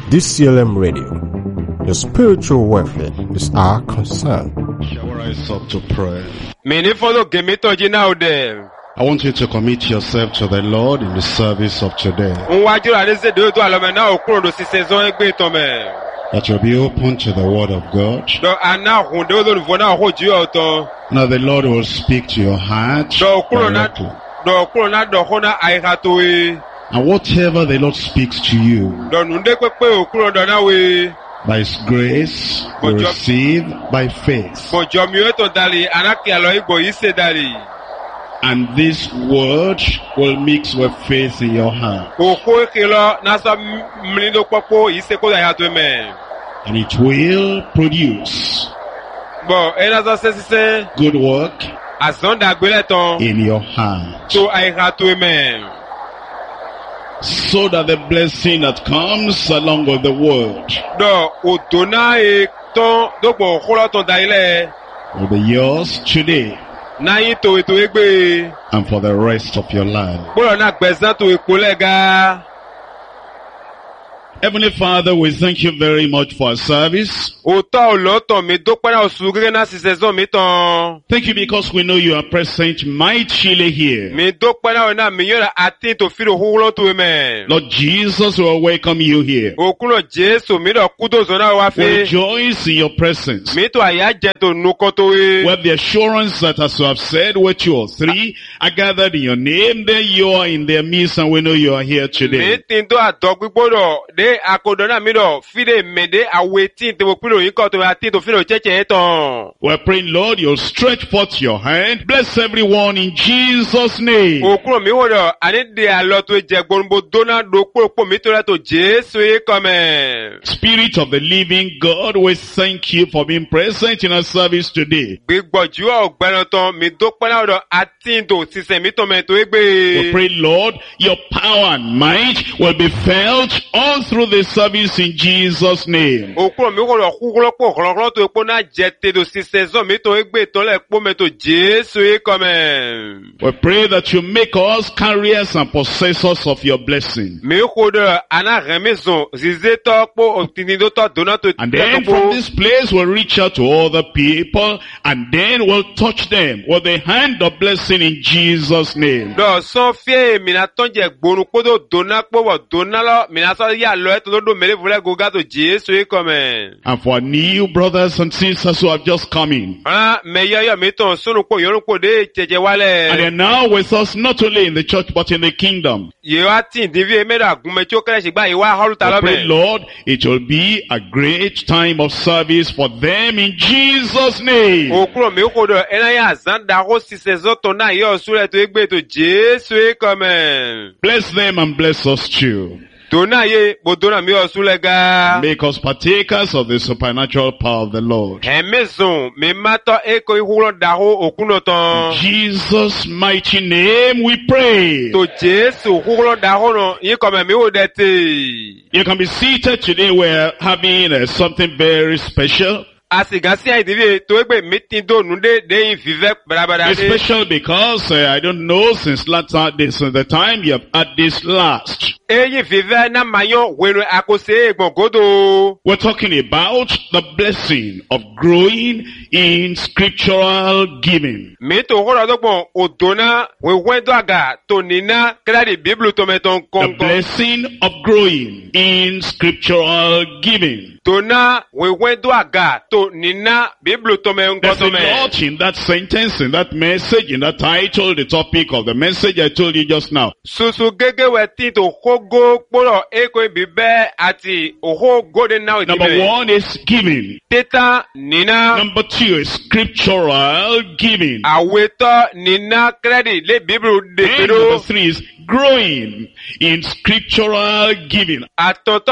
DCLM Radio. Your spiritual welfare is our concern. Shall we rise up to pray? I want you to commit yourself to the Lord in the service of today. That you'll be open to the word of God. Now the Lord will speak to your heart directly. And whatever the Lord speaks to you, by His grace, you receive by faith. And this word will mix with faith in your heart. And it will produce good work in your heart. So that the blessing that comes along with the word will be yours today and for the rest of your life. Heavenly Father, we thank you very much for our service. Thank you because we know you are present mightily here. Lord Jesus, we will welcome you here. We rejoice in your presence. We have the assurance that as you have said, where 2 or 3 are gathered in your name, then you are in their midst, and we know you are here today. We're praying, Lord, you'll stretch forth your hand. Bless everyone in Jesus' name. Spirit of the living God, we thank you for being present in our service today. We pray, Lord, your power and might will be felt all through the service in Jesus' name. We pray that you make us carriers and possessors of your blessing. And then from this place we'll reach out to other people and then we'll touch them with the hand of blessing in Jesus' name. And for new brothers and sisters who have just come in, and they're now with us not only in the church but in the kingdom, we pray, Lord, it will be a great time of service for them in Jesus' name. Bless them and bless us too. Make us partakers of the supernatural power of the Lord. In Jesus' mighty name we pray. You can be seated today. We're having something very special. It's special because I don't know since the time you have had this last. We're talking about the blessing of growing in scriptural giving. The blessing of growing in scriptural giving. There's a lot in that sentence, in that message, in that title, the topic of the message I told you just now. Number 1 is giving. Number 2 is scriptural giving. And number 3 is growing in scriptural giving. And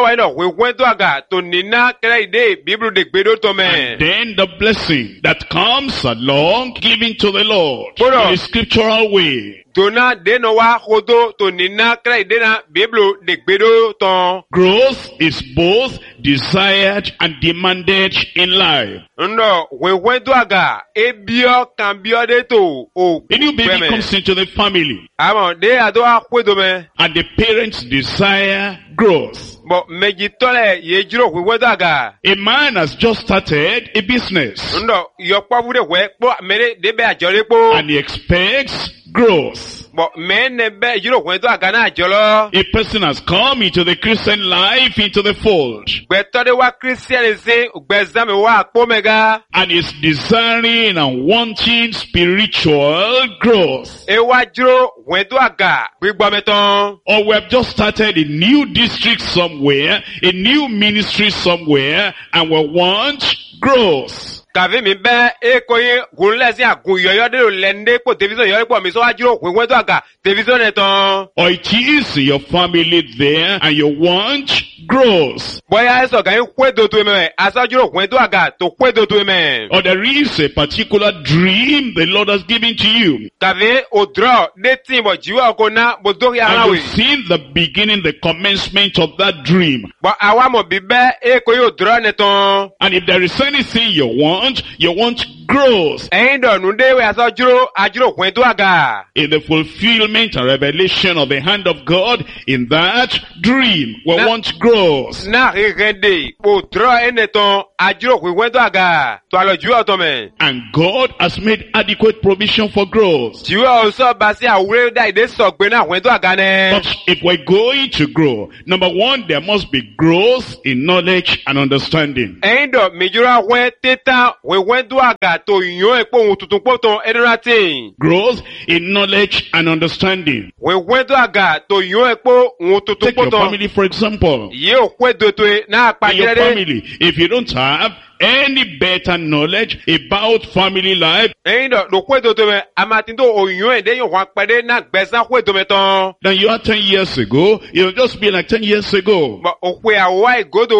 then the blessing that comes along giving to the Lord in a scriptural way. dona de no wa hodo to nina krai de na biblo de gbedo ton. Growth is both desired and demanded in life. Ndo wewe do aga ebio kan bio de to o. A new baby comes into the family. Amon de ado akwedo me. And the parents desire growth. But mejitole yejiro wewe do aga. A man has just started a business. Ndo yokwa bude we po mere de be ajore po. And he expects growth. But men be jiro we do aga na ajolo. A person has come into the Christian life, into the fold. Beto de wa Christian say ugbezame wa pomega. And is desiring and wanting spiritual growth. E wa jiro we do aga gbigbo meton. Or we have just started a new district somewhere, a new ministry somewhere, and we want growth. Kave mi be ekoye gunlesi agun yoyo de lende po television yoyo po mi so ajiro wewe do aga television eton. Or it is your family there and you want growth. Boya eso ga kwedo to me asajiro kwedo aga to kwedo to me. Or there is a particular dream the Lord has given to you. Kave odro de tin bo jiwa ko na bo do ya And rawe. you've seen the beginning, the commencement of that dream. But awa mo bibe ekoye odro neton. And if there is anything you want growth. Endo nunde we asajiro ajiro kwedo aga. In the fulfillment and revelation of the hand of God in that dream, we want growth. Na regende odro eneton ajiro kwedo aga. To alo jiwa to me. And God has made adequate provision for growth. Jiwa also basi awure da ide sogbe na kwedo aga ne. But if we're going to grow, number one, there must be growth in knowledge and understanding. Endo mijura we teta we wendo aga to yon epo ohun tuntun poto edorati. Growth in knowledge and understanding. We wendo aga to yon epo ohun tuntun Take your poto. family, for example. Ye okwedo to na In your apagere. family, if you don't have any better knowledge about family life, Endo do kwedo to me amatindo oyon ede yon wan pede na gbesan kwedo me ton. than you had 10 years ago, you'll just be like 10 years ago. But okwe awa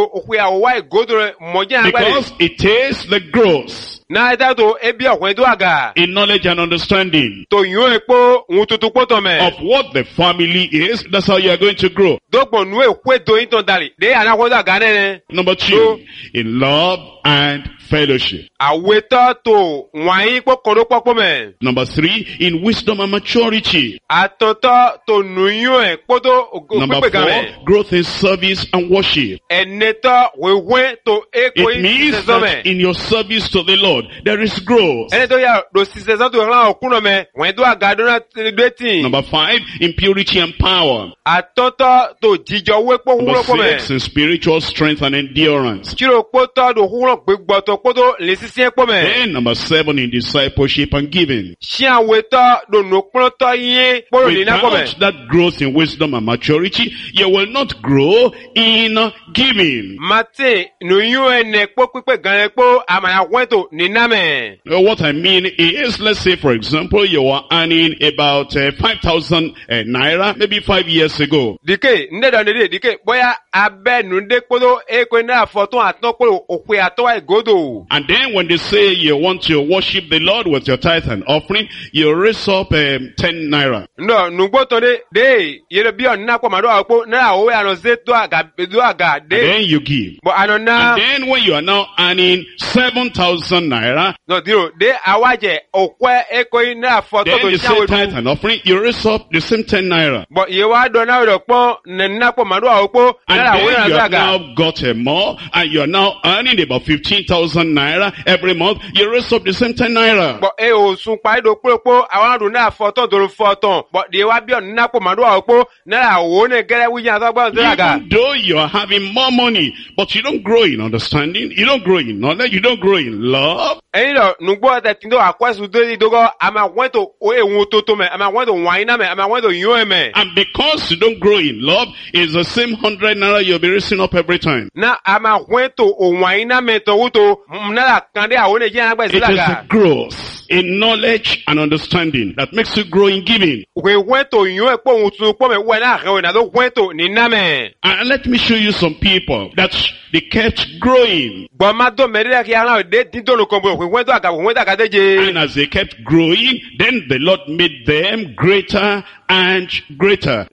igodo moja agbade. Because it is the growth Na eda to ebi okwedo aga. in knowledge and understanding To yon epo ohun tuntun poto me. of what the family is. That's how you are going to grow. Dogbo nu ekwedo yin ton dali. De ana kwedo aga ne. Number two, in love and fellowship. Aweto to wanyi po kodo popo me. Number three, in wisdom and maturity. Atoto to nuyo e kodo Number pepe game. four, growth in service and worship. Eneto wewe to eko It means that in your service to the Lord, there is growth. Eneto ya do sisezo to ran okuno me. Wendo agado na dwetin. Number five, in purity and power. Atoto to jijo wepo Number hulo po me. six, in spiritual strength and endurance. Chiro poto do hulo gbegbo to kodo le sisi po me. Then number seven, in discipleship and giving. Shi aweto do no to yin poro ni na po me. Without that growth in wisdom and maturity, you will not grow in giving. Mate nuyo ene po pipe gan po amaya wento ni na me. What I mean is, let's say, for example, you were earning about 5,000 naira maybe 5 years ago. Dike ndedo ndede dike boya abe nunde kodo eko na foto aton ko okwe atowa igodo. And then when they say you want to worship the Lord with your tithe and offering, you raise up 10 naira. No nugbo to de yere bi on na kwa mado apo na o ya no se do aga And de. then you give. But anona And then when you are now earning 7,000 naira, no diro de awaje okwe eko na foto then to you say shawo tithe du. and offering, you raise up the same 10 naira. But ye wa do na ro pon na kwa mado apo And na o then ya you have zaga. now got more, and you are now earning about 15,000 naira every month. You raise up the same 10 naira. But e o sun pa do popo awon do na foto do foto. But de wa bi on na kwa mado apo na o ne gere wi yan so gba zaga. Even though you are having more money, but you don't grow in understanding, you don't grow in knowledge, you don't grow in love. Ẹyin lọ nùgbọ́ ẹ̀tẹ̀ tí ń dọ̀ àkọ́sùn tó ní dọ́gọ́ àmà wọ́n tó ehun tó tó mẹ́ àmà wọ́n tó wọ́n iná mẹ́ àmà wọ́n tó yún ẹ̀ mẹ́. And because you don't grow in love, it's the same 100 naira you'll be raising up every time. Na àmà wọ́n tó wọ́n iná mẹ́ tó wú tó náírà kan dé àwọn oníjẹ́ àgbà It is ìsílága. the growth in knowledge and understanding that makes you grow in giving. And let me show you some people that they kept growing. And as they kept growing, then the Lord made them greater and greater.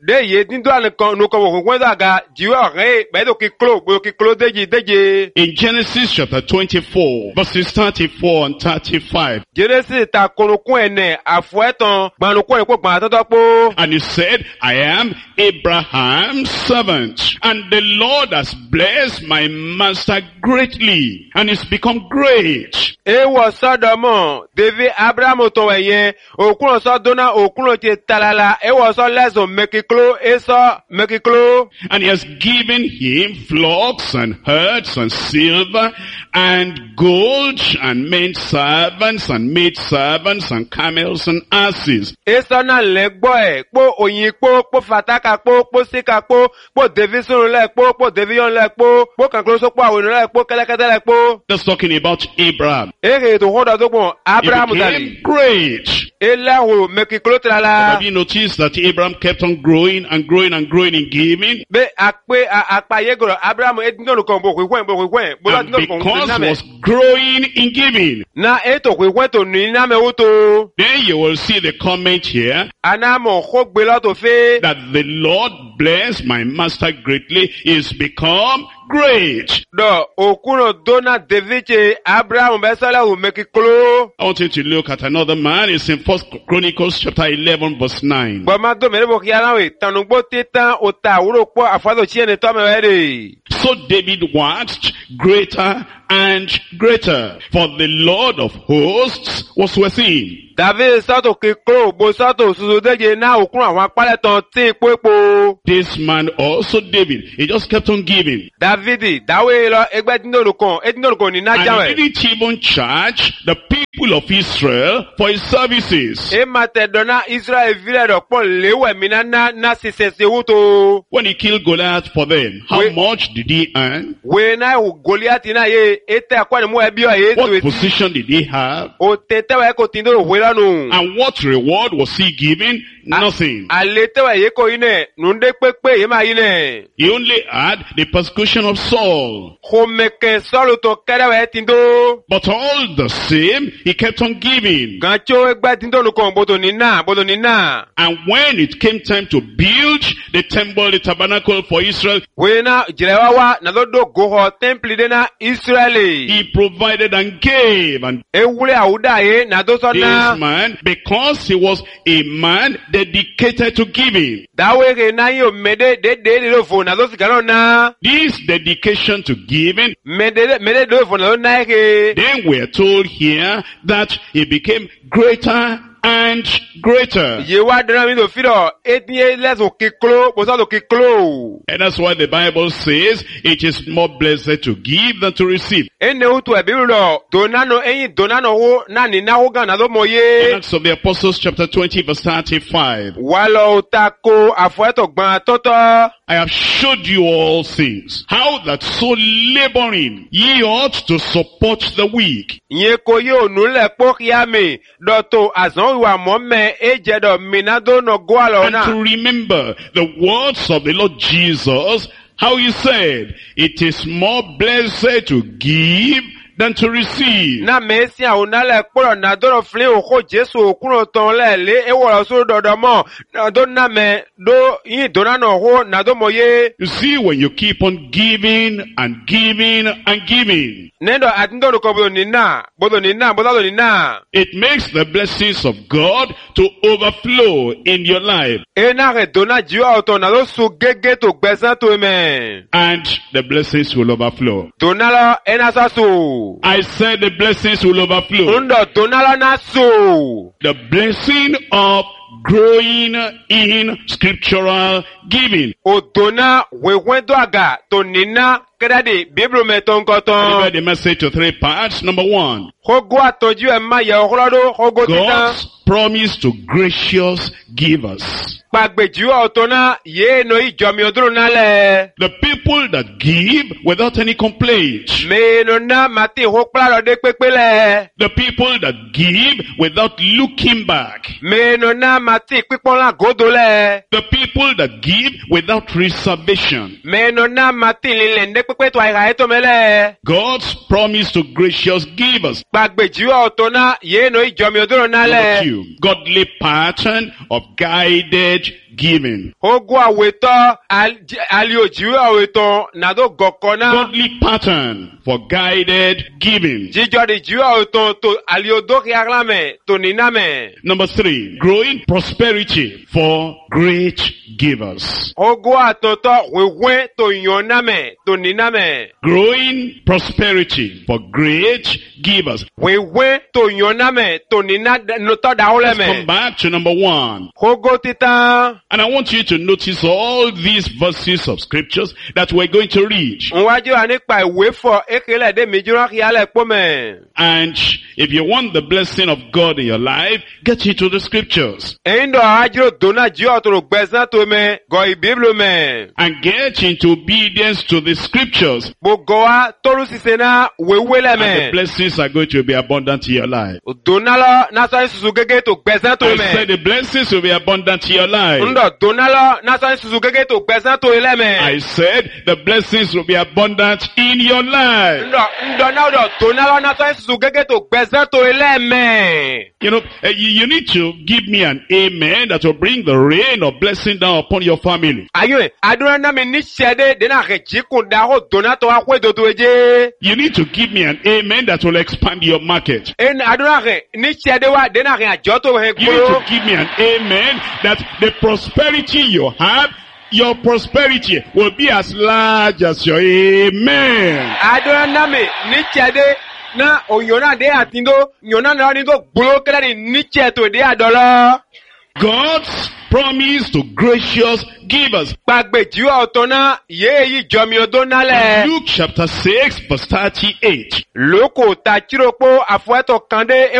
In Genesis chapter 24, verses 34 and 35. And he said, I am Abraham's servant, and the Lord has blessed my master greatly, and he's become great. And he has given him flocks and herds and silver and gold and men servants and maid servants and camels and asses. The That's talking about Abraham. He became great. Have you noticed that Abraham kept on growing and growing and growing in giving? And because he was growing in giving, then you will see the comment here that the Lord blessed my master greatly, is become great. I want you to look at another man. It's in 1 Chronicles chapter 11 verse 9. So David waxed greater and greater, for the Lord of hosts was with him. This man also, David, he just kept on giving. And he didn't even charge the people of Israel for his services. When he killed Goliath for them, how much did he earn? What position did he have? And what reward was he given? Nothing. He only had the persecution of Saul. But all the same, he kept on giving. And when it came time to build the temple, the tabernacle for Israel, he provided and gave. And this man, because he was a man dedicated to giving, this dedication to giving, then we are told here that he became greater and greater. And that's why the Bible says it is more blessed to give than to receive. In Acts of the Apostles chapter 20 verse 35. I have showed you all things, how that so laboring ye ought to support the weak. And to remember the words of the Lord Jesus, how he said, it is more blessed to give than to receive. You see, when you keep on giving and giving and giving, it makes the blessings of God to overflow in your life. And the blessings will overflow. I said the blessings will overflow. The blessing of growing in scriptural giving. keda de Bible me ton Deliver koton. the message to 3 parts. Number 1, Hogo atonju e ma ye ohlodo hogo titan. God's promise to gracious givers. Pagbeju otona ye no ijomi oduro nale. The people that give without any complaint. Me no na mati hokpla lo de pepele. The people that give without looking back. Me no na mati pipon la godole. The people that give without reservation. Me no na mati lile nde pepe to aira eto mele. God's promise to gracious givers. Pagbeju otona ye no ijomi oduro Number nale. 2, godly pattern of guided giving. Hogo aweto aliojiwe aweto nado gokona. Godly pattern for guided giving. Jijo de jiwe aweto to aliodo kiaglame to niname. Number 3, growing prosperity for great givers. Hogo atoto wewe to yoname to niname. Growing prosperity for great givers. Wewe to yoname to nina no to Come dauleme. back to number 1. Hogo titan. And I want you to notice all these verses of scriptures that we're going to read. Nwaju anipa iwe fo ekele de mijura kiale pome. And if you want the blessing of God in your life, get into the scriptures. Endo ajiro dona ji otoro gbezan to me go ibiblo me. And get into obedience to the scriptures. Gbogbo wa toru sisena wewele And the me. blessings are going to be abundant in your life. Dona lo nasa susu gege to gbezan to I said me. the blessings will be abundant in your life. Ndo dona lo nasa susu gege to gbezan to ile me. I said the blessings will be abundant in your life. Ndo na do dona lo nasa susu gege to gbezan to ile me. You know, you need to give me an amen that will bring the rain of blessing down upon your family. Ayo aduna na me ni sede de na reji kun da ho dona to akwe do to eje. You need to give me an amen that will expand your market. En aduna re ni sede wa de na re ajo to he You need kuro. to give me an amen that the prosperity you have, your prosperity will be as large as your amen. Aduna na me ni sede na oyona de atindo nyona na ni do gbolo kele ni cheto de adolo. God's promise to gracious givers. Pagbeju otona ye yi jomi odonale. Luke chapter 6 verse 38. Loko ta chiropo afueto kande